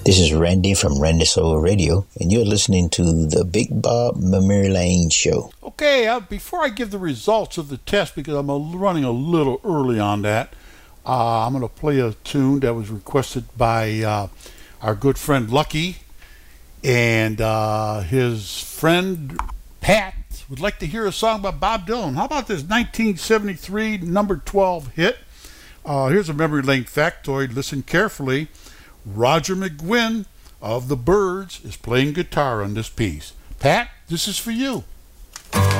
This is Randy from Randy Soul Radio, and you're listening to the Big Bob Memory Lane Show. Okay, before I give the results of the test, because I'm running a little early on that, I'm going to play a tune that was requested by our good friend Lucky, and his friend Pat would like to hear a song by Bob Dylan. How about this 1973 number 12 hit? Here's a memory lane factoid. Listen carefully. Roger McGuinn of the Byrds is playing guitar on this piece. Pat, this is for you.